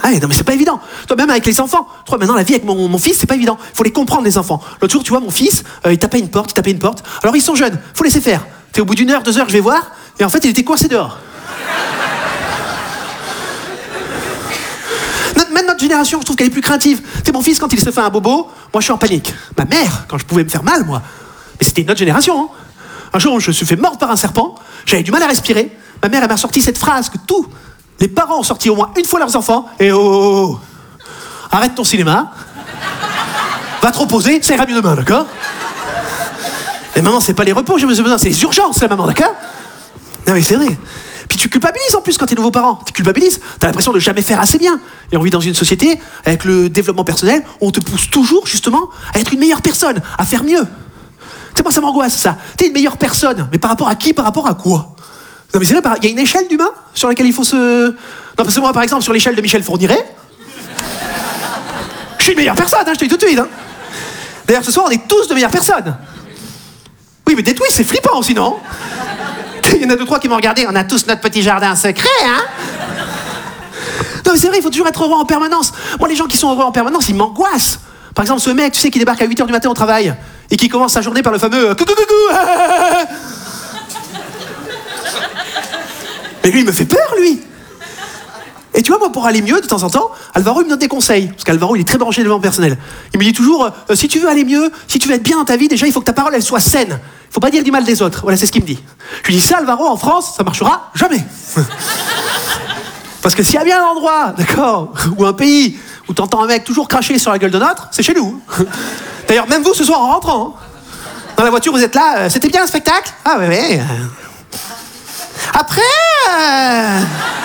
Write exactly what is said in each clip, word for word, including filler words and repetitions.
Ah, non, mais c'est pas évident. Toi, même avec les enfants. Toi, maintenant, la vie avec mon, mon fils, c'est pas évident. Il faut les comprendre, les enfants. L'autre jour, tu vois, mon fils, euh, il tapait une porte, il tapait une porte. Alors, ils sont jeunes. Faut laisser faire. T'es au bout d'une heure, deux heures, je vais voir. Et en fait, il était coincé dehors. Notre, même notre génération, je trouve qu'elle est plus craintive. Tu sais, mon fils, quand il se fait un bobo, moi, je suis en panique. Ma mère, quand je pouvais me faire mal, moi. Mais c'était une autre génération, hein. Un jour, je me suis fait mordre par un serpent. J'avais du mal à respirer. Ma mère, elle m'a sorti cette phrase que tous les parents ont sorti au moins une fois leurs enfants. Et oh, oh, oh. Arrête ton cinéma. Va te reposer, ça ira mieux demain, d'accord? Et maman, c'est pas les repos, j'ai besoin, c'est les urgences, la maman, d'accord? Non, mais c'est vrai. Puis tu culpabilises en plus quand t'es nouveau parent. Tu culpabilises, t'as l'impression de jamais faire assez bien. Et on vit dans une société, avec le développement personnel, où on te pousse toujours, justement, à être une meilleure personne, à faire mieux. Tu sais, moi, ça m'angoisse, ça. T'es une meilleure personne, mais par rapport à qui, par rapport à quoi? Non, mais c'est vrai, il y a une échelle d'humain sur laquelle il faut se... Non, parce que moi, par exemple, sur l'échelle de Michel Fourniret, je suis une meilleure personne, hein, je te dis tout de suite. Hein. D'ailleurs, ce soir, on est tous de meilleures personnes. Oui, mais dites-oui, c'est flippant, sinon. Il y en a deux, trois qui m'ont regardé. On a tous notre petit jardin secret, hein. Non, mais c'est vrai, il faut toujours être heureux en permanence. Moi, les gens qui sont heureux en permanence, ils m'angoissent. Par exemple, ce mec, tu sais, qui débarque à huit heures du matin au travail et qui commence sa journée par le fameux coucou coucou. Mais lui, il me fait peur, lui. Et tu vois, moi, pour aller mieux, de temps en temps, Alvaro, il me donne des conseils. Parce qu'Alvaro, il est très branché développement personnel. Il me dit toujours, euh, si tu veux aller mieux, si tu veux être bien dans ta vie, déjà, il faut que ta parole, elle soit saine. Il faut pas dire du mal des autres. Voilà, c'est ce qu'il me dit. Je lui dis, ça, Alvaro, en France, ça marchera jamais. Parce que s'il y a bien un endroit, d'accord, ou un pays, où t'entends un mec toujours cracher sur la gueule de l'autre, c'est chez nous. D'ailleurs, même vous, ce soir, en rentrant, hein, dans la voiture, vous êtes là, euh, c'était bien le spectacle? Ah, ouais, ouais. Après... Euh...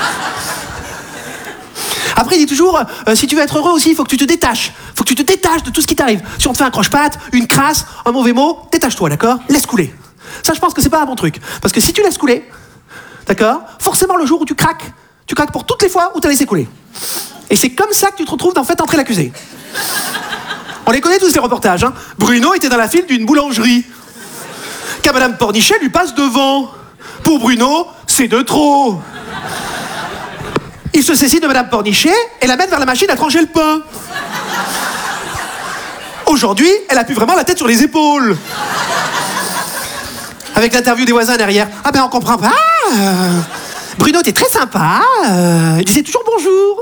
Après, il dit toujours, euh, si tu veux être heureux aussi, il faut que tu te détaches. Il faut que tu te détaches de tout ce qui t'arrive. Si on te fait un croche-patte, une crasse, un mauvais mot, détache-toi, d'accord? Laisse couler. Ça, je pense que c'est pas un bon truc. Parce que si tu laisses couler, d'accord, forcément, le jour où tu craques, tu craques pour toutes les fois où tu as laissé couler. Et c'est comme ça que tu te retrouves, en fait, entrer l'accusé. On les connaît tous, ces reportages. Hein. Bruno était dans la file d'une boulangerie. Qu'à Madame Pornichet lui passe devant. Pour Bruno, c'est de trop. Il se saisit de Madame Pornichet et la mène vers la machine à trancher le pain. Aujourd'hui, elle a plus vraiment la tête sur les épaules. Avec l'interview des voisins derrière. Ah ben on comprend pas. Euh, Bruno était très sympa. Euh, il disait toujours bonjour.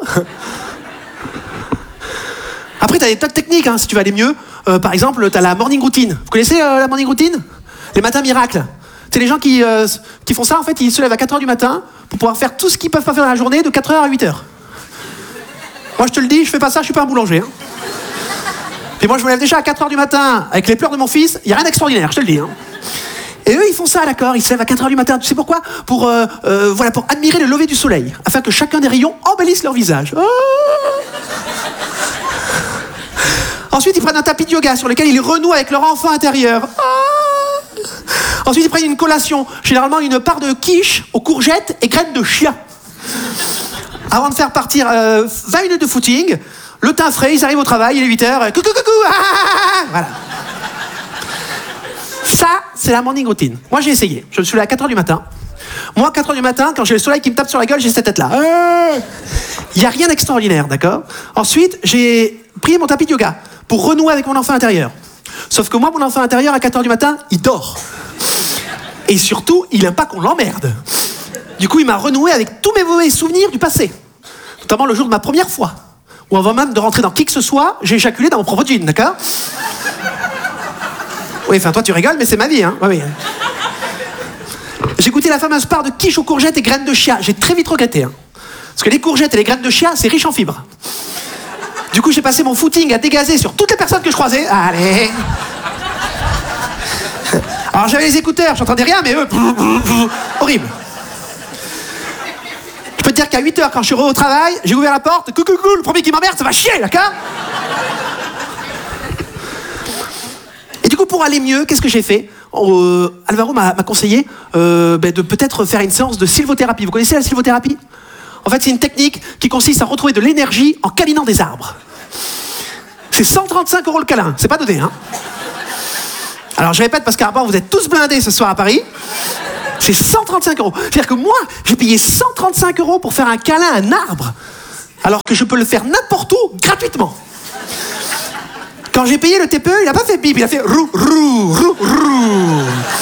Après, t'as des tas de techniques hein, si tu veux aller mieux. Euh, par exemple, t'as la morning routine. Vous connaissez euh, la morning routine? Les matins miracles. C'est les gens qui, euh, qui font ça, en fait, ils se lèvent à quatre heures du matin pour pouvoir faire tout ce qu'ils peuvent pas faire dans la journée de quatre heures à huit heures. Moi, je te le dis, je fais pas ça, je suis pas un boulanger. Hein. Et moi, je me lève déjà à quatre heures du matin avec les pleurs de mon fils, il y a rien d'extraordinaire, je te le dis. Hein. Et eux, ils font ça, d'accord, ils se lèvent à quatre heures du matin. Tu sais pourquoi? Pour, euh, euh, voilà, pour admirer le lever du soleil, afin que chacun des rayons embellisse leur visage. Oh. Ensuite, ils prennent un tapis de yoga sur lequel ils renouent avec leur enfant intérieur. Oh. Ensuite, ils prennent une collation, généralement une part de quiche aux courgettes et graines de chia. Avant de faire partir euh, vingt minutes de footing, le teint frais, ils arrivent au travail, il est huit heures, coucou, coucou, ah, ah, ah, voilà. Ça, c'est la morning routine. Moi, j'ai essayé. Je me suis levé à quatre heures du matin. Moi, à quatre heures du matin, quand j'ai le soleil qui me tape sur la gueule, j'ai cette tête-là. Il n'y a rien d'extraordinaire, d'accord? Ensuite, j'ai pris mon tapis de yoga pour renouer avec mon enfant intérieur. Sauf que moi, mon enfant intérieur, à quatre heures du matin, il dort. Et surtout, il n'aime pas qu'on l'emmerde. Du coup, il m'a renoué avec tous mes mauvais souvenirs du passé. Notamment le jour de ma première fois. Où avant même de rentrer dans qui que ce soit, j'ai éjaculé dans mon propre jean, d'accord? Oui, enfin, toi, tu rigoles, mais c'est ma vie, hein. Oui, oui. J'ai goûté la fameuse part de quiche aux courgettes et graines de chia. J'ai très vite regretté, hein. Parce que les courgettes et les graines de chia, c'est riche en fibres. Du coup, j'ai passé mon footing à dégazer sur toutes les personnes que je croisais. Allez. Alors, j'avais les écouteurs, j'entendais rien, mais eux... Horrible. Je peux te dire qu'à huit heures, quand je suis au travail, j'ai ouvert la porte, coucou, coucou, le premier qui m'emmerde, ça va chier, d'accord? Et du coup, pour aller mieux, qu'est-ce que j'ai fait? euh, Alvaro m'a, m'a conseillé euh, ben, de peut-être faire une séance de sylvothérapie. Vous connaissez la sylvothérapie? En fait, c'est une technique qui consiste à retrouver de l'énergie en câlinant des arbres. C'est cent trente-cinq euros le câlin, c'est pas donné, hein? Alors, je répète, parce qu'à part, vous êtes tous blindés ce soir à Paris. C'est cent trente-cinq euros. C'est-à-dire que moi, j'ai payé cent trente-cinq euros pour faire un câlin à un arbre. Alors que je peux le faire n'importe où, gratuitement. Quand j'ai payé le T P E, il a pas fait bip, il a fait rou, rou, rou, rou.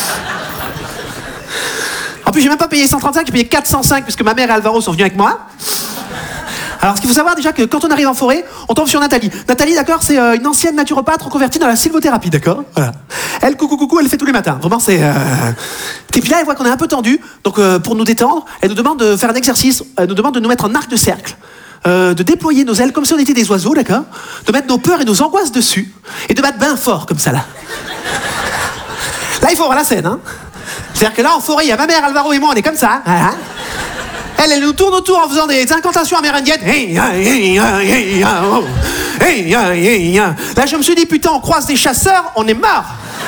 En plus, j'ai même pas payé cent trente-cinq, j'ai payé quatre cent cinq, puisque ma mère et Alvaro sont venus avec moi. Alors, ce qu'il faut savoir déjà, que quand on arrive en forêt, on tombe sur Nathalie. Nathalie, d'accord, c'est euh, une ancienne naturopathe reconvertie dans la sylvothérapie, d'accord. Voilà. Elle, coucou, coucou, elle le fait tous les matins. Vraiment, c'est... Euh... Et puis là, elle voit qu'on est un peu tendu, donc euh, pour nous détendre, elle nous demande de faire un exercice, elle nous demande de nous mettre en arc de cercle, euh, de déployer nos ailes comme si on était des oiseaux, d'accord, de mettre nos peurs et nos angoisses dessus, et de battre bien fort, comme ça, là. Là, il faut voir la scène, hein. C'est-à-dire que là, en forêt, il y a ma mère, Alvaro et moi, on est comme ça, voilà. Elle, elle nous tourne autour en faisant des incantations amérindiennes. Hey, hey, hey, hey, oh. Hey, hey, hey. Là, je me suis dit, putain, on croise des chasseurs, on est mort.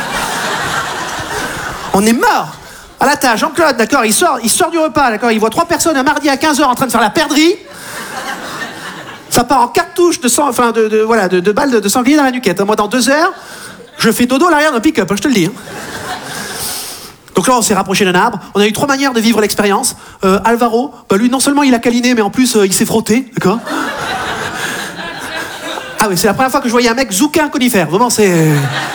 On est mort. Ah là, t'as Jean-Claude, d'accord, il sort, il sort du repas, d'accord, il voit trois personnes un mardi à quinze heures en train de faire la perdrix. Ça part en cartouche de sang, enfin, de, de, voilà, de, de balles de, de sanglier dans la nuquette. Moi, dans deux heures, je fais dodo à l'arrière d'un pick-up, hein, je te le dis. Hein. Donc là, on s'est rapproché d'un arbre. On a eu trois manières de vivre l'expérience. Euh, Alvaro, bah lui, non seulement il a câliné, mais en plus, euh, il s'est frotté, d'accord. Ah oui, c'est la première fois que je voyais un mec zouker un conifère. Vraiment, c'est...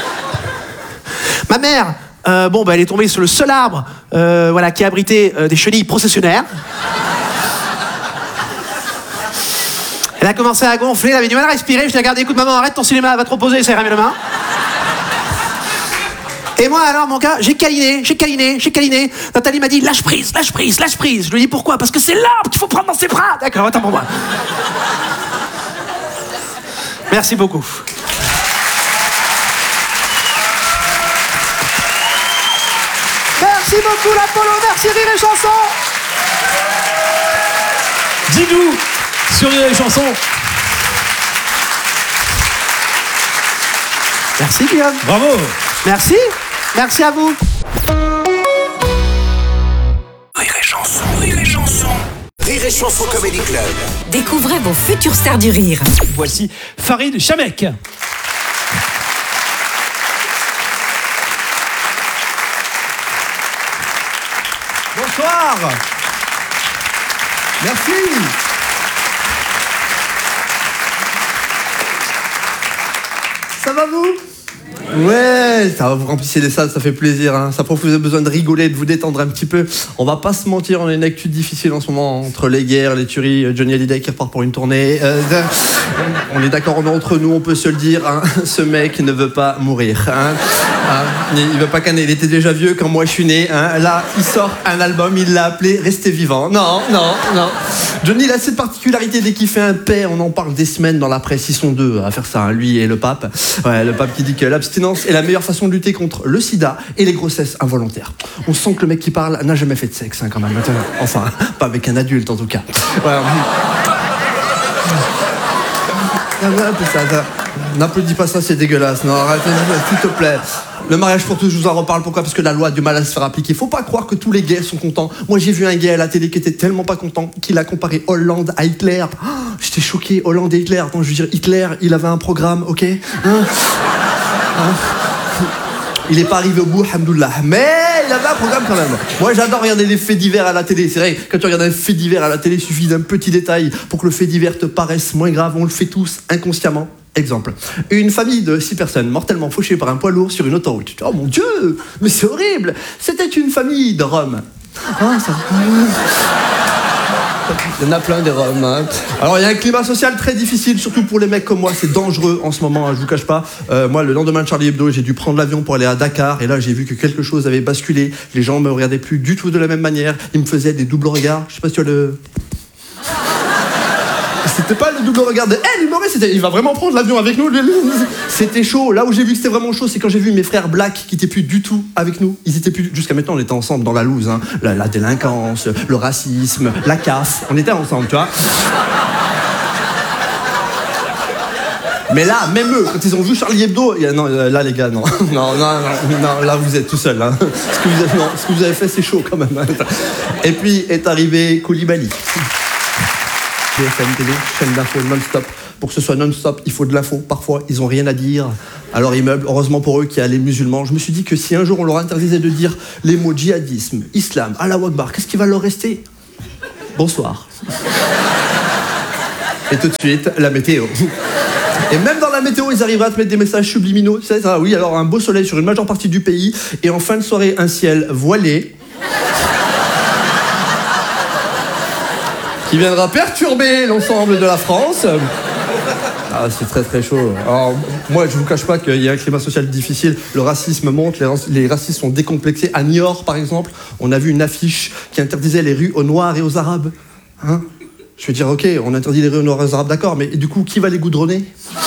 Ma mère, euh, bon, bah, elle est tombée sur le seul arbre euh, voilà, qui abritait euh, des chenilles processionnaires. Elle a commencé à gonfler, elle avait du mal à respirer. Je l'ai regardé, écoute, maman, arrête ton cinéma, va te reposer, ça ira mieux demain. Et moi, alors, mon gars, j'ai câliné, j'ai câliné, j'ai câliné. Nathalie m'a dit, lâche prise, lâche prise, lâche prise. Je lui ai dit, pourquoi? Parce que c'est l'arbre qu'il faut prendre dans ses bras. D'accord, attends pour moi. Merci beaucoup. Merci beaucoup, l'Apollo. Merci, Rire et Chanson. Dis-nous sur Rire et Chanson. Merci, Guillaume. Bravo. Merci. Merci à vous. Rire et Chanson, Rire et Chanson. Rire et Chanson Comedy Club. Découvrez vos futures stars du rire. Voici Farid Chamek. Bonsoir. Merci. Ça va vous? Ouais, ça va, vous remplissez les salles, ça fait plaisir. Hein. Ça prouve que vous avez besoin de rigoler, de vous détendre un petit peu. On va pas se mentir, on a une actu difficile en ce moment entre les guerres, les tueries, Johnny Hallyday qui repart pour une tournée. Euh, on est d'accord, on est entre nous, on peut se le dire. Hein. Ce mec ne veut pas mourir. Hein. Hein. Il veut pas canner. Il était déjà vieux quand moi je suis né. Hein. Là, il sort un album, il l'a appelé Restez vivant. Non, non, non. Johnny, il a cette particularité dès qu'il fait un paix, on en parle des semaines dans la presse. Ils sont deux à faire ça, hein. Lui et le pape. Ouais, le pape qui dit que l'abstinence est la meilleure façon de lutter contre le sida et les grossesses involontaires. On sent que le mec qui parle n'a jamais fait de sexe, hein, quand même. Enfin, pas avec un adulte en tout cas. Ouais. N'applaudis pas ça, c'est dégueulasse. Non, arrête, s'il te plaît. Le mariage pour tous, je vous en reparle. Pourquoi? Parce que la loi a du mal à se faire appliquer. Faut pas croire que tous les gays sont contents. Moi, j'ai vu un gay à la télé qui était tellement pas content qu'il a comparé Hollande à Hitler. Oh, j'étais choqué. Hollande et Hitler. Attends, je veux dire, Hitler, il avait un programme, ok, hein, hein. Il est pas arrivé au bout, alhamdoulilah. Mais il avait un programme quand même. Moi, j'adore regarder les faits divers à la télé. C'est vrai, quand tu regardes un fait divers à la télé, il suffit d'un petit détail pour que le fait divers te paraisse moins grave. On le fait tous inconsciemment. Exemple, une famille de six personnes mortellement fauchées par un poids lourd sur une autoroute. Oh mon Dieu, mais c'est horrible. C'était une famille de Roms. Ah, ça... Il y en a plein des Roms. Hein. Alors il y a un climat social très difficile, surtout pour les mecs comme moi. C'est dangereux en ce moment, hein, je vous cache pas. Euh, moi, le lendemain de Charlie Hebdo, j'ai dû prendre l'avion pour aller à Dakar. Et là, j'ai vu que quelque chose avait basculé. Les gens me regardaient plus du tout de la même manière. Ils me faisaient des doubles regards. Je sais pas si tu as le... C'était pas le double regard de « Hey, l'humoriste, c'était... il va vraiment prendre l'avion avec nous !» C'était chaud. Là où j'ai vu que c'était vraiment chaud, c'est quand j'ai vu mes frères Black qui étaient plus du tout avec nous. Ils étaient plus... Jusqu'à maintenant, on était ensemble dans la loose. Hein. La, la délinquance, le racisme, la casse. On était ensemble, tu vois. Mais là, même eux, quand ils ont vu Charlie Hebdo... Il y a... Non, là, les gars, non. Non, non, non, non, là, vous êtes tout seuls. Hein. Ce que vous avez... Non, ce que vous avez fait, c'est chaud quand même. Hein. Et puis est arrivé Koulibaly. B F M T V, chaîne d'info non-stop. Pour que ce soit non-stop, il faut de l'info. Parfois, ils ont rien à dire à leur immeuble. Heureusement pour eux qu'il y a les musulmans. Je me suis dit que si un jour on leur interdisait de dire les mots djihadisme, islam, Allahu Akbar, qu'est-ce qui va leur rester? Bonsoir. Et tout de suite, la météo. Et même dans la météo, ils arriveraient à te mettre des messages subliminaux. Tu sais, ça, oui, alors un beau soleil sur une majeure partie du pays. Et en fin de soirée, un ciel voilé. Qui viendra perturber l'ensemble de la France. Ah, c'est très très chaud. Alors, moi, je vous cache pas qu'il y a un climat social difficile. Le racisme monte, les, rac- les racistes sont décomplexés. À Niort, par exemple, on a vu une affiche qui interdisait les rues aux Noirs et aux Arabes. Hein ? Je veux dire, ok, on interdit les rues aux Noirs et aux Arabes, d'accord, mais du coup, qui va les goudronner ?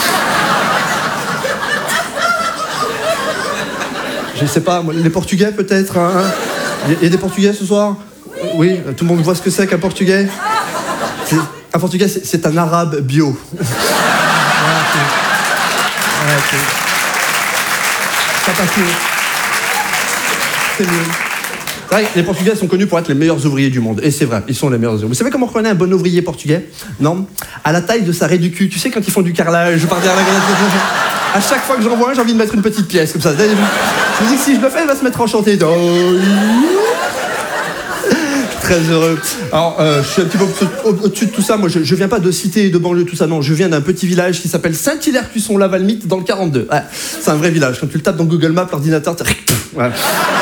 Je sais pas, les Portugais peut-être, hein ? Il y a des Portugais ce soir ? Oui, tout le monde voit ce que c'est qu'un Portugais ? C'est- Un Portugais, c'est, c'est un arabe bio. Ouais, c'est... Ouais, c'est... Ça passe mieux. C'est mieux. C'est vrai que les Portugais sont connus pour être les meilleurs ouvriers du monde. Et c'est vrai, ils sont les meilleurs ouvriers. Vous savez comment on reconnaît un bon ouvrier portugais ? Non ? À la taille de sa raie du cul. Tu sais, quand ils font du carrelage, par derrière la grenade. À chaque fois que j'en vois un, j'ai envie de mettre une petite pièce, comme ça. Je me dis que si je le fais, il va se mettre enchanté. Très heureux. Alors, euh, je suis un petit peu au- au-dessus de tout ça. Moi, je, je viens pas de cité et de banlieue, tout ça. Non, je viens d'un petit village qui s'appelle Saint-Hilaire-Cuisson-la-Valmite dans le quarante-deux. Ouais, c'est un vrai village. Quand tu le tapes dans Google Maps, l'ordinateur, t'es... Ouais.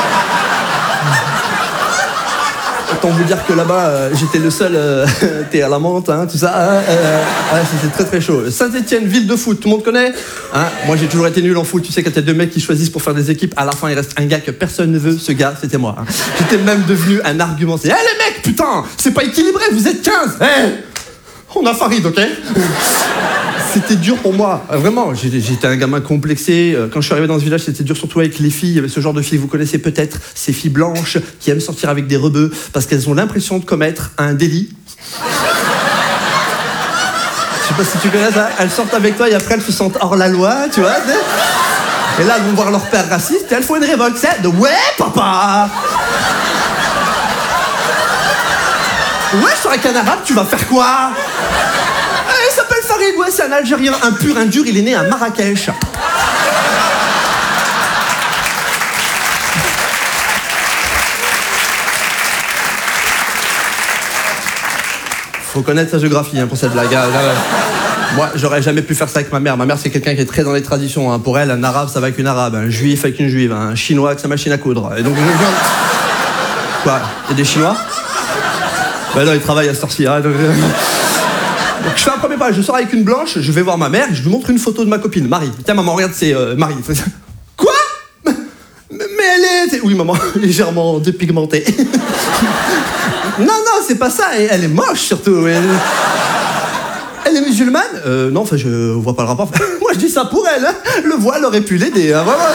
Autant vous dire que là-bas, euh, j'étais le seul. Euh, t'es à la menthe, hein, tout ça. Hein, euh, ouais, c'était très très chaud. Saint-Étienne, ville de foot, tout le monde connaît hein. Moi, j'ai toujours été nul en foot. Tu sais, quand il y a deux mecs qui choisissent pour faire des équipes, à la fin, il reste un gars que personne ne veut. Ce gars, c'était moi. Hein. J'étais même devenu un argument. C'est, hé hey, les mecs, putain, c'est pas équilibré, vous êtes quinze. Hey, on a Farid, ok. C'était dur pour moi, vraiment. J'étais un gamin complexé. Quand je suis arrivé dans ce village, c'était dur surtout avec les filles. Il y avait ce genre de filles, vous connaissez peut-être, ces filles blanches qui aiment sortir avec des rebeux parce qu'elles ont l'impression de commettre un délit. Je sais pas si tu connais ça. Elles sortent avec toi et après elles se sentent hors la loi, tu vois. Et là, elles vont voir leur père raciste et elles font une révolte. C'est de ouais, papa. Ouais, sur un arabe, tu vas faire quoi? Il s'appelle Farid, ouais, c'est un Algérien, un pur, un dur, il est né à Marrakech. Faut connaître sa géographie hein, pour cette blague. Moi, j'aurais jamais pu faire ça avec ma mère. Ma mère, c'est quelqu'un qui est très dans les traditions. Hein. Pour elle, un arabe, ça va avec une arabe. Un juif avec une juive. Un chinois avec sa machine à coudre. Et donc, je viens... Quoi? Il y a des Chinois? Ben non, ils travaillent à cette heure-ci. Hein, donc... donc, je fais un premier pas. Je sors avec une blanche, je vais voir ma mère, je lui montre une photo de ma copine, Marie. Tiens, maman, regarde, c'est euh, Marie. Quoi? Mais elle est... Oui, maman, légèrement dépigmentée. Non, non, c'est pas ça. Elle est moche, surtout. Elle, elle est musulmane? Euh, non, enfin, je vois pas le rapport. Moi, je dis ça pour elle. Hein. Le voile aurait pu l'aider. Hein. Vraiment,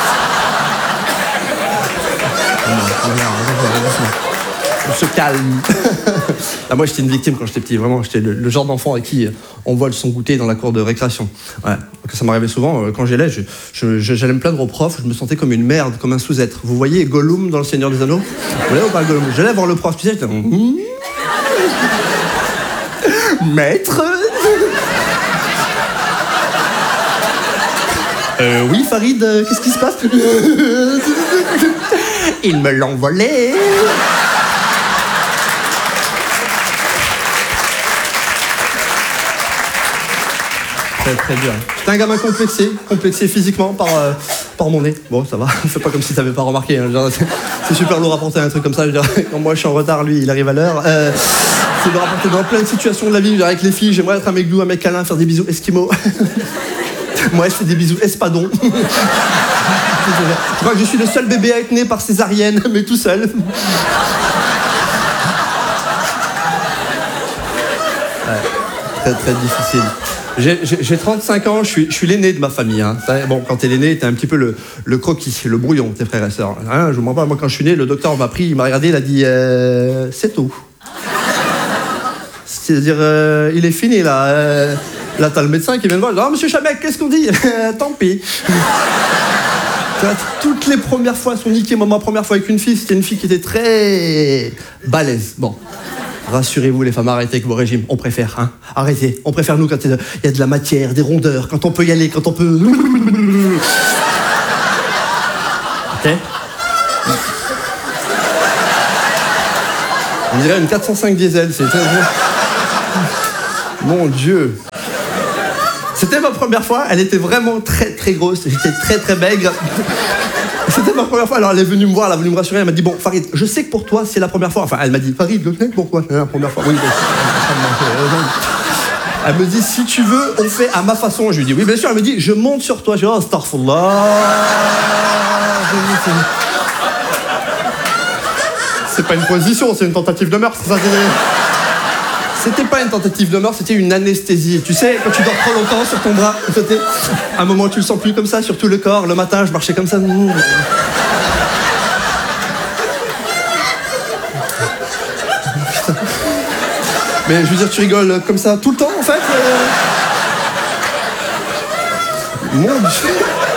je... On se calme. Là, moi, j'étais une victime quand j'étais petit. Vraiment, j'étais le, le genre d'enfant à qui on vole son goûter dans la cour de récréation. Ouais. Donc, ça m'arrivait souvent. Quand j'allais, je, je, je, j'allais me plaindre au prof. Je me sentais comme une merde, comme un sous-être. Vous voyez Gollum dans Le Seigneur des Anneaux? Vous voyez ou pas Gollum? J'allais voir le prof. Tu sais, j'étais... Mmh. Maître. Euh, oui, Farid, euh, qu'est-ce qui se passe? Ils me l'ont volé. Très, très dur. T'es un gamin complexé, complexé physiquement par, euh, par mon nez. Bon, ça va, fais pas comme si t'avais pas remarqué. Hein. Genre, c'est, c'est super lourd à porter un truc comme ça. Je veux dire, quand moi je suis en retard, lui, il arrive à l'heure. Euh, c'est de rapporter dans plein de situations de la vie. Je veux dire, avec les filles, j'aimerais être un mec doux, un mec câlin, faire des bisous esquimaux. Moi, je fais des bisous espadons. Je crois que je suis le seul bébé à être né par césarienne, mais tout seul. Ouais, très, très difficile. J'ai, j'ai, j'ai trente-cinq ans, je suis, je suis l'aîné de ma famille. Hein. Bon, quand t'es l'aîné, t'es un petit peu le, le croquis, le brouillon, tes frères et sœurs. Hein, je vous mens pas, moi quand je suis né, le docteur m'a pris, il m'a regardé, il a dit euh, c'est tout. C'est-à-dire, euh, il est fini là. Euh, là, t'as le médecin qui vient me voir, oh monsieur Chamec, qu'est-ce qu'on dit? Tant pis. Toutes les premières fois sont niquées. Moi, ma première fois avec une fille, c'était une fille qui était très balèze. Bon. Rassurez-vous les femmes, arrêtez avec vos régimes, on préfère, hein. Arrêtez, on préfère nous quand il y a de la matière, des rondeurs, quand on peut y aller, quand on peut... Ok. On dirait une quatre cent cinq diesel, c'est très... Mon Dieu. C'était ma première fois, elle était vraiment très très grosse, j'étais très très maigre. C'était ma première fois, alors elle est venue me voir, elle est venue me rassurer, elle m'a dit bon Farid, je sais que pour toi c'est la première fois. Enfin elle m'a dit Farid, je sais que pour toi c'est la première fois. Oui, elle me dit si tu veux, on fait à ma façon. Je lui dis oui bien sûr, elle me dit je monte sur toi, je dis oh astaghfirullah. C'est pas une position, c'est une tentative de meurtre, c'est ça. C'était pas une tentative de meurtre, c'était une anesthésie. Tu sais, quand tu dors trop longtemps sur ton bras, à un moment tu le sens plus comme ça sur tout le corps. Le matin, je marchais comme ça. Mais je veux dire, tu rigoles comme ça tout le temps en fait. Mon Dieu.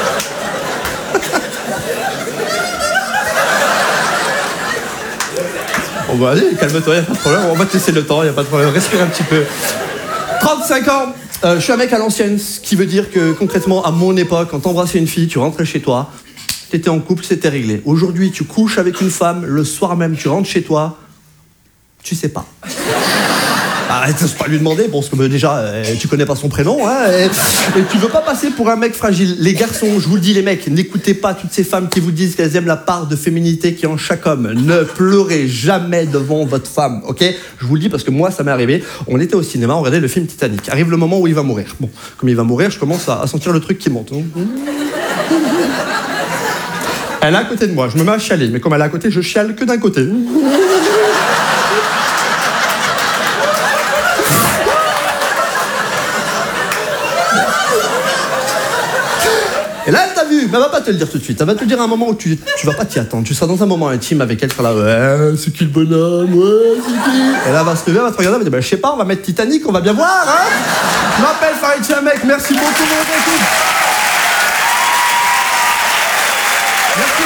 Bon bah allez, calme-toi, y'a pas de problème, on va te laisser le temps, y'a pas de problème, respire un petit peu. trente-cinq ans, euh, je suis un mec à l'ancienne, ce qui veut dire que concrètement, à mon époque, quand t'embrassais une fille, tu rentrais chez toi, t'étais en couple, c'était réglé. Aujourd'hui, tu couches avec une femme, le soir même, tu rentres chez toi, tu sais pas. Arrête, c'est pas lui demander, bon, parce que déjà, euh, tu connais pas son prénom, hein, et, et tu veux pas passer pour un mec fragile. Les garçons, je vous le dis, les mecs, n'écoutez pas toutes ces femmes qui vous disent qu'elles aiment la part de féminité qui est en chaque homme. Ne pleurez jamais devant votre femme, ok? Je vous le dis parce que moi, ça m'est arrivé. On était au cinéma, on regardait le film Titanic. Arrive le moment où il va mourir. Bon, comme il va mourir, je commence à, à sentir le truc qui monte. Elle est à côté de moi, je me mets à chialer, mais comme elle est à côté, je chiale que d'un côté. Et là, elle t'a vu, mais elle va pas te le dire tout de suite. Elle va te le dire à un moment où tu, tu vas pas t'y attendre. Tu seras dans un moment intime avec elle, tu seras là, ouais, c'est qui le bonhomme, ouais, c'est qui. Et là, elle va se lever, elle va te regarder, elle va dire, bah, je sais pas, on va mettre Titanic, on va bien voir, hein. Je m'appelle Farid Chamek, merci beaucoup pour votre écoute. Merci.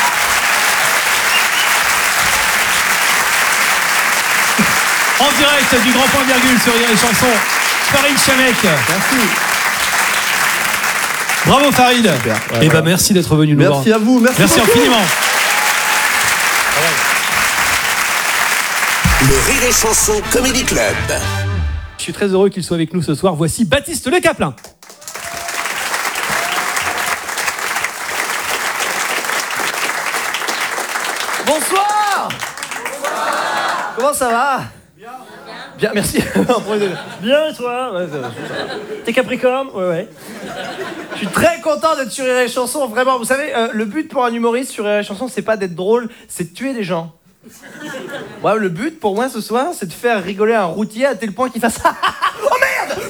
En direct du Grand Point Virgule sur Rire et Chanson, Farid Chamek. Merci. Bravo Farid. Ouais, et voilà. bah merci d'être venu nous voir. Merci à vous, merci, Merci beaucoup. infiniment. Le Rire et Chanson Comedy Club. Je suis très heureux qu'il soit avec nous ce soir. Voici Baptiste Le Caplin. Bonsoir. Bonsoir. Comment ça va? Bien. Bien, merci. Bien et toi? Ouais, t'es Capricorne? Ouais, ouais. Je suis très content d'être sur Rire et Chanson, vraiment. Vous savez, euh, le but pour un humoriste sur Rire et Chanson, c'est pas d'être drôle, c'est de tuer des gens. Ouais, le but pour moi ce soir, c'est de faire rigoler un routier à tel point qu'il fasse oh merde.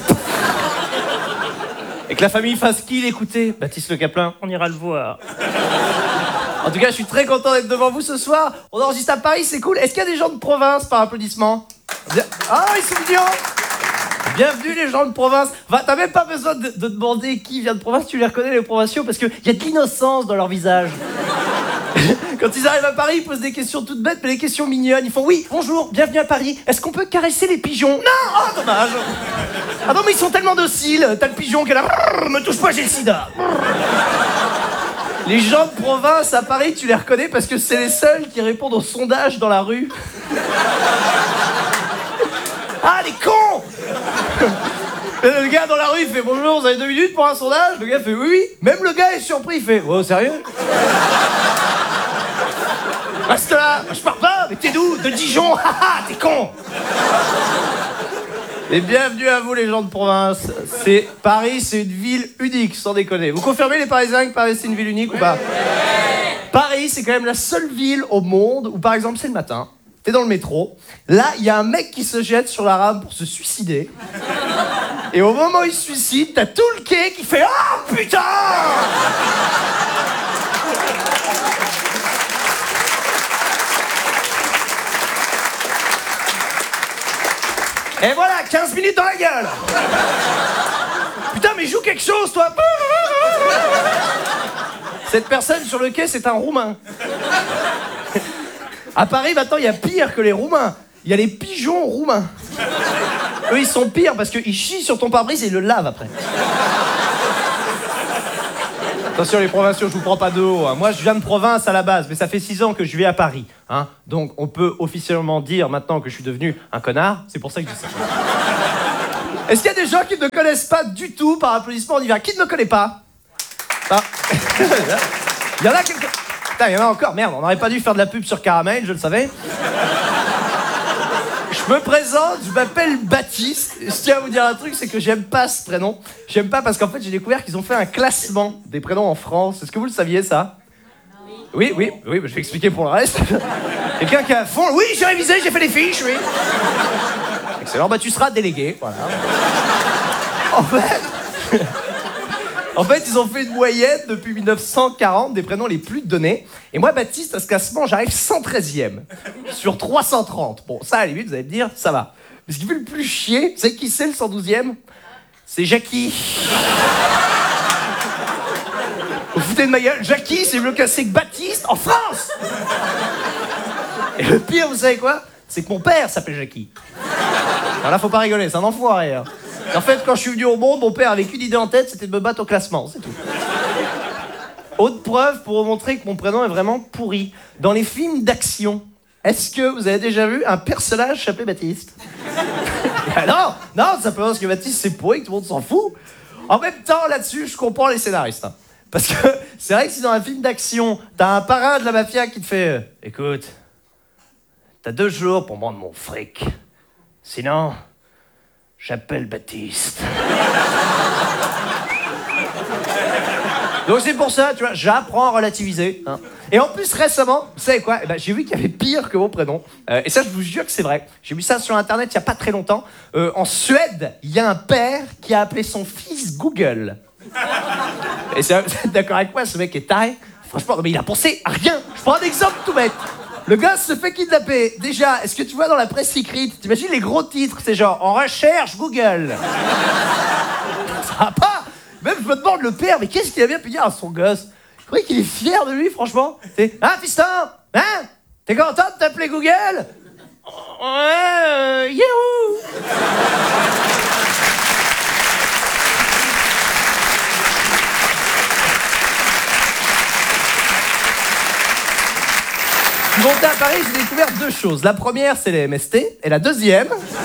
Et que la famille fasse qui l'écouter? Baptiste Le Caplin, on ira le voir. En tout cas, je suis très content d'être devant vous ce soir. On enregistre à Paris, c'est cool. Est-ce qu'il y a des gens de province par applaudissement? Bien... Ah, ils sont mignons. Bienvenue les gens de province. Va, t'as même pas besoin de, de demander qui vient de province, tu les reconnais les provinciaux parce qu'il y a de l'innocence dans leur visage. Quand ils arrivent à Paris, ils posent des questions toutes bêtes, mais les questions mignonnes. Ils font oui, bonjour, bienvenue à Paris. Est-ce qu'on peut caresser les pigeons? Non, oh dommage. Ah non mais ils sont tellement dociles. T'as le pigeon qui est là, me touche pas, j'ai le sida. Les gens de province à Paris, tu les reconnais parce que c'est les seuls qui répondent aux sondages dans la rue. Ah, les cons. Le gars dans la rue, il fait bonjour, vous avez deux minutes pour un sondage? Le gars fait oui, oui. Même le gars est surpris, il fait oh, sérieux? Reste là, je pars pas, mais t'es d'où? De Dijon? Haha, t'es con. Et bienvenue à vous les gens de province. C'est Paris, c'est une ville unique, sans déconner. Vous confirmez les Parisiens que Paris c'est une ville unique ou pas? Paris, c'est quand même la seule ville au monde où par exemple c'est le matin, t'es dans le métro, là il y a un mec qui se jette sur la rame pour se suicider. Et au moment où il se suicide, t'as tout le quai qui fait ah putain. Et voilà, quinze minutes dans la gueule. Putain, mais joue quelque chose, toi. Cette personne sur le quai, c'est un Roumain. À Paris, maintenant, il y a pire que les Roumains. Il y a les pigeons roumains. Eux, ils sont pires parce qu'ils chient sur ton pare-brise et ils le lavent après. Attention les provinciaux, je vous prends pas de haut. Hein. Moi, je viens de province à la base, mais ça fait six ans que je vis à Paris. Hein. Donc, on peut officiellement dire maintenant que je suis devenu un connard. C'est pour ça que je dis ça. Est-ce qu'il y a des gens qui ne connaissent pas du tout par applaudissement? On y va. Qui ne me connaît pas? Ah. Il y en a quelques... Putain, il y en a encore. Merde, on n'aurait pas dû faire de la pub sur Caramel, je le savais. Je me présente, je m'appelle Baptiste. Je tiens à vous dire un truc, c'est que j'aime pas ce prénom. J'aime pas parce qu'en fait, j'ai découvert qu'ils ont fait un classement des prénoms en France. Est-ce que vous le saviez, ça? Oui, oui, oui, je vais expliquer pour le reste. Quelqu'un qui a à fond... Oui, j'ai révisé, j'ai fait des fiches, oui. Excellent, bah tu seras délégué, voilà. En fait... En fait, ils ont fait une moyenne depuis mille neuf cent quarante des prénoms les plus donnés. Et moi, Baptiste, à ce classement, j'arrive cent treizième sur trois cent trente. Bon, ça, à la limite, vous allez me dire, ça va. Mais ce qui fait le plus chier, vous savez qui c'est le cent douzième? C'est Jackie. Vous foutez de ma gueule? Jackie, c'est mieux cassé que Baptiste en France. Et le pire, vous savez quoi? C'est que mon père s'appelait Jackie. Alors là, faut pas rigoler, c'est un enfoiré. Hein. Et en fait, quand je suis venu au monde, mon père avait qu'une idée en tête, c'était de me battre au classement, c'est tout. Autre preuve pour vous montrer que mon prénom est vraiment pourri. Dans les films d'action, est-ce que vous avez déjà vu un personnage s'appeler Baptiste? Ah non, non, simplement parce que Baptiste c'est pourri, que tout le monde s'en fout. En même temps, là-dessus, je comprends les scénaristes. Hein. Parce que c'est vrai que si dans un film d'action, t'as un parrain de la mafia qui te fait euh, « Écoute, t'as deux jours pour me rendre mon fric. Sinon, j'appelle Baptiste. » Donc c'est pour ça, tu vois, j'apprends à relativiser. Hein. Et en plus, récemment, vous savez quoi? Eh ben, j'ai vu qu'il y avait pire que mon prénom. Euh, et ça, je vous jure que c'est vrai. J'ai vu ça sur Internet il n'y a pas très longtemps. Euh, en Suède, il y a un père qui a appelé son fils Google. Et c'est, vous êtes d'accord avec moi, ce mec est taré. Franchement, mais il a pensé à rien. Je prends un exemple tout bête. Le gars se fait kidnapper. Déjà, est-ce que tu vois dans la presse écrite, t'imagines les gros titres, c'est genre « En recherche Google ». Ça va pas. Même je me demande le père, mais qu'est-ce qu'il a bien pu dire à son gosse? Je crois qu'il est fier de lui, franchement. C'est « Hein, fiston? Hein? T'es content de t'appeler Google? » Ouais, euh, Yahoo! Je suis monté à Paris, j'ai découvert deux choses. La première, c'est les M S T. Et la deuxième,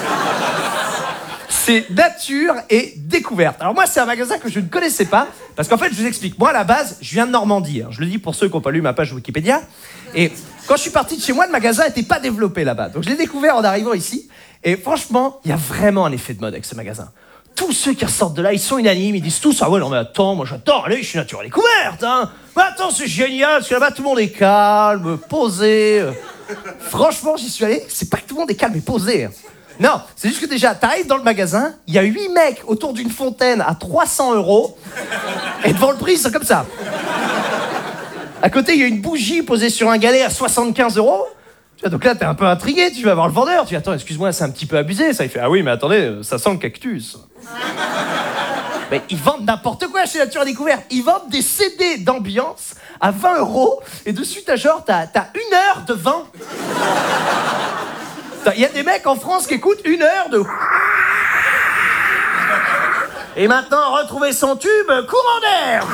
c'est nature et découverte. Alors moi, c'est un magasin que je ne connaissais pas. Parce qu'en fait, je vous explique. Moi, à la base, je viens de Normandie. Hein. Je le dis pour ceux qui n'ont pas lu ma page Wikipédia. Et quand je suis parti de chez moi, le magasin n'était pas développé là-bas. Donc je l'ai découvert en arrivant ici. Et franchement, il y a vraiment un effet de mode avec ce magasin. Tous ceux qui ressortent de là, ils sont unanimes, ils disent tous « Ah ouais, non mais attends, moi j'adore, allez, je suis nature à découverte, hein. Mais attends, c'est génial, parce que là-bas, tout le monde est calme, posé. Franchement, j'y suis allé, c'est pas que tout le monde est calme et posé. Non, c'est juste que déjà, t'arrives dans le magasin, il y a huit mecs autour d'une fontaine à trois cents euros, et devant le prix, c'est comme ça. À côté, il y a une bougie posée sur un galet à soixante-quinze euros. Donc là, t'es un peu intrigué, tu vas voir le vendeur, tu dis « Attends, excuse-moi, c'est un petit peu abusé, ça. » Il fait « Ah oui, mais attendez, ça sent le cactus. » Mais ils vendent n'importe quoi chez Nature à Découverte. Ils vendent des C D d'ambiance à vingt euros, et dessus, t'as genre, t'as, t'as une heure de vent. Il y a des mecs en France qui écoutent une heure de... Et maintenant, retrouver son tube, courant d'air.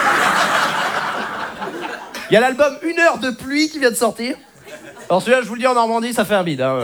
Il y a l'album Une heure de pluie qui vient de sortir. Alors celui-là, je vous le dis, en Normandie, ça fait un bide. Hein.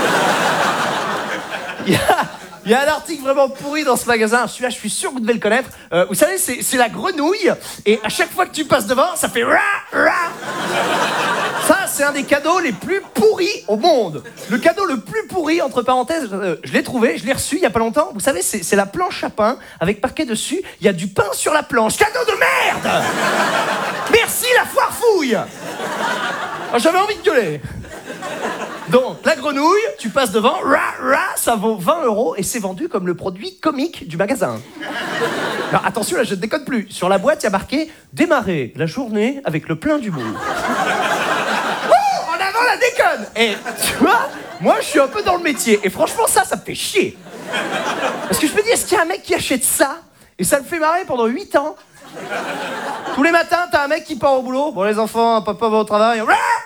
Il y a, il y a un article vraiment pourri dans ce magasin. Celui-là, je suis sûr que vous devez le connaître. Euh, vous savez, c'est, c'est la grenouille. Et à chaque fois que tu passes devant, ça fait... Ra, ra. Ça, c'est un des cadeaux les plus pourris au monde. Le cadeau le plus pourri, entre parenthèses, euh, je l'ai trouvé, je l'ai reçu il y a pas longtemps. Vous savez, c'est, c'est la planche à pain avec parquet dessus. Il y a du pain sur la planche. Cadeau de merde. Merci la foire fouille. Oh, j'avais envie de gueuler. Donc, la grenouille, tu passes devant, ra, ra, ça vaut vingt euros et c'est vendu comme le produit comique du magasin. Alors, attention, là, je ne déconne plus. Sur la boîte, il y a marqué « Démarrer la journée avec le plein d'humour ». Oh, en avant la déconne. Et tu vois, moi, je suis un peu dans le métier. Et franchement, ça, ça me fait chier. Parce que je me dis, est-ce qu'il y a un mec qui achète ça et ça le fait marrer pendant huit ans? Tous les matins, t'as un mec qui part au boulot. Bon, les enfants, papa va au travail.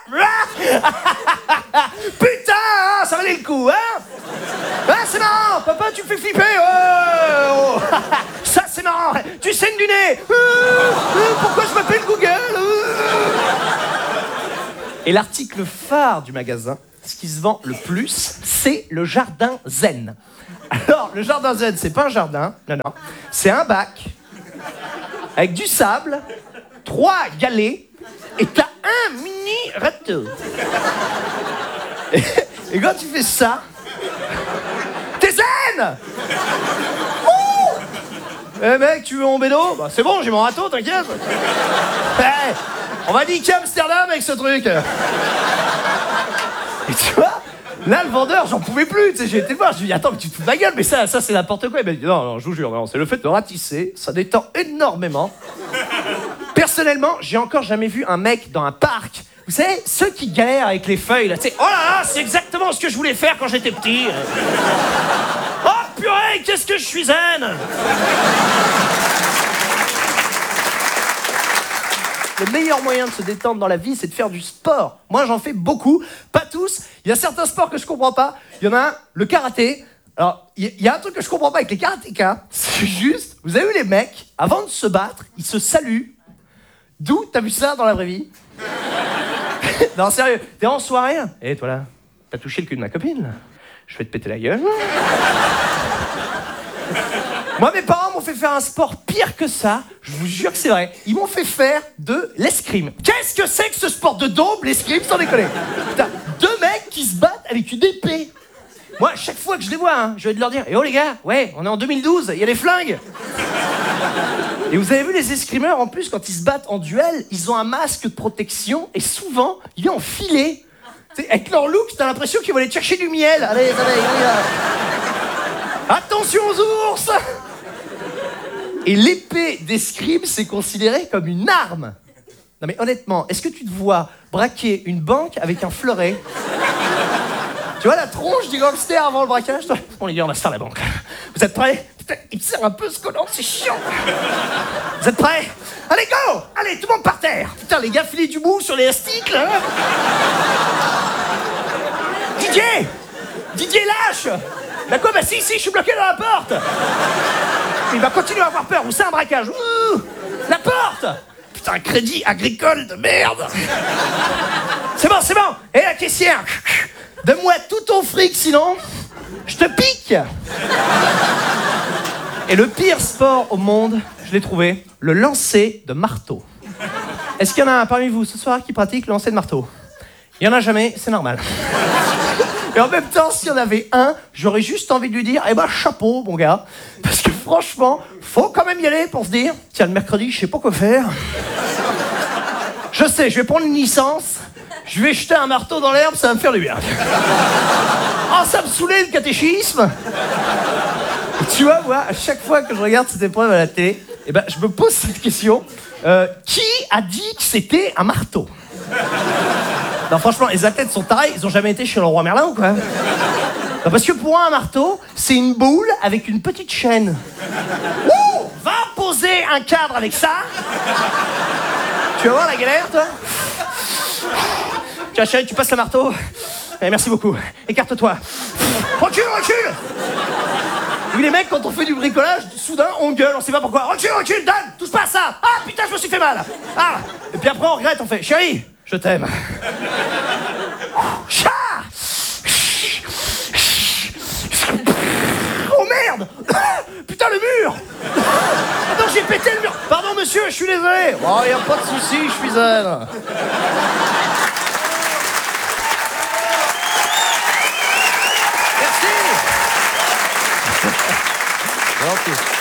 Putain, hein, ça valait le coup, hein? Ah, c'est marrant, papa, tu me fais flipper. Oh, oh. Ça, c'est marrant. Tu saignes du nez. Pourquoi je m'appelle Google? Et l'article phare du magasin, ce qui se vend le plus, c'est le jardin zen. Alors, le jardin zen, c'est pas un jardin, non, non. C'est un bac avec du sable, trois galets, et t'as un mini râteau. Et, et quand tu fais ça, t'es zen. Oh eh mec, tu veux mon bédo? Bah c'est bon, j'ai mon râteau, t'inquiète. Hey, on va niquer Amsterdam avec ce truc. Et tu vois, là le vendeur, j'en pouvais plus, tu sais, j'ai été le voir, je lui ai dit attends, mais tu te fous de ma gueule, mais ça, ça c'est n'importe quoi. Il m'a dit non, non, je vous jure, non, c'est le fait de ratisser, ça détend énormément. Personnellement, j'ai encore jamais vu un mec dans un parc, vous savez, ceux qui galèrent avec les feuilles, là, tu sais, oh là là, c'est exactement ce que je voulais faire quand j'étais petit. Oh purée, qu'est-ce que je suis zen. Le meilleur moyen de se détendre dans la vie, c'est de faire du sport. Moi, j'en fais beaucoup, pas tous. Il y a certains sports que je comprends pas. Il y en a un, le karaté. Alors, il y a un truc que je comprends pas avec les karatékas. C'est juste, vous avez vu les mecs, avant de se battre, ils se saluent. D'où t'as vu ça dans la vraie vie? Non, sérieux, t'es en soirée. Eh, toi là, t'as touché le cul de ma copine, là. Je vais te péter la gueule. Moi, mes parents m'ont fait faire un sport pire que ça. Je vous jure que c'est vrai. Ils m'ont fait faire de l'escrime. Qu'est-ce que c'est que ce sport de daube, l'escrime, sans déconner? Putain, deux mecs qui se battent avec une épée. Moi, chaque fois que je les vois, hein, je vais leur dire « Eh oh les gars, ouais, on est en deux mille douze, il y a des flingues !» Et vous avez vu les escrimeurs, en plus, quand ils se battent en duel, ils ont un masque de protection et souvent, il est en filet. T'sais, avec leur look, t'as l'impression qu'ils vont aller chercher du miel. Allez, allez, allez. Attention aux ours! Et l'épée d'escrime, c'est considéré comme une arme. Non mais honnêtement, est-ce que tu te vois braquer une banque avec un fleuret? Tu vois la tronche du gangster avant le braquage? Bon les gars, on va se faire la banque. Vous êtes prêts? Putain, il me sert un peu ce collant, c'est chiant. Vous êtes prêts? Allez, go! Allez, tout le monde par terre. Putain, les gars, filez du bout sur l'élastique, là. Didier! Didier, lâche! Bah quoi? Bah si, si, je suis bloqué dans la porte. Il va continuer à avoir peur, ou c'est un braquage. Ouh, la porte! Putain, un crédit agricole de merde. C'est bon, c'est bon. Et la caissière, donne-moi tout ton fric, sinon je te pique. Et le pire sport au monde, je l'ai trouvé, le lancer de marteau. Est-ce qu'il y en a un parmi vous ce soir qui pratique le lancer de marteau? Il y en a jamais, c'est normal. Et en même temps, s'il y en avait un, j'aurais juste envie de lui dire, eh ben chapeau, mon gars. Parce que franchement, faut quand même y aller pour se dire, tiens, le mercredi, je sais pas quoi faire. Je sais, je vais prendre une licence, je vais jeter un marteau dans l'herbe, ça va me faire du bien. Oh, ça me saoulait le catéchisme. Et tu vois, moi, à chaque fois que je regarde cette épreuve à la télé, eh ben, je me pose cette question. Euh, qui a dit que c'était un marteau? Non, franchement, les athlètes sont tarés, ils ont jamais été chez le roi Merlin ou quoi? Non, parce que pour moi, un marteau, c'est une boule avec une petite chaîne. Ouh, va poser un cadre avec ça. Tu vas voir la galère, toi? Tiens, chérie, tu passes le marteau. Eh, merci beaucoup. Écarte-toi. Recule, recule. Oui, les mecs, quand on fait du bricolage, soudain, on gueule, on sait pas pourquoi. Recule, recule, Dan, touche pas à ça. Ah, putain, je me suis fait mal. Ah. Et puis après, on regrette, on fait, chérie, je t'aime. Chat. Oh merde. Putain, le mur. Attends, j'ai pété le mur. Pardon, monsieur, je suis désolé. Oh, y a pas de souci, je suis zen. Merci.